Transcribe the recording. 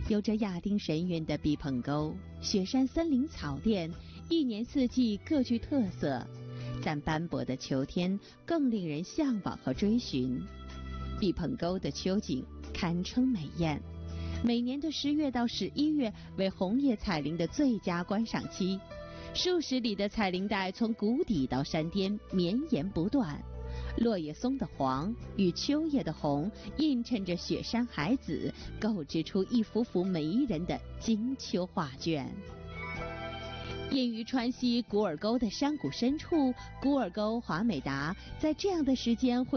有着亚丁神韵的毕棚沟、雪山森林草甸，一年四季各具特色，但斑驳的秋天更令人向往和追寻。毕棚沟的秋景堪称美艳，每年的10月到11月为红叶彩铃的最佳观赏期，数十里的彩铃带从谷底到山巅绵延不断。落叶松的黄与秋叶的红映衬着雪山海子，构织出一幅幅迷人的金秋画卷。隐于川西古尔沟的山谷深处，古尔沟华美达在这样的时间会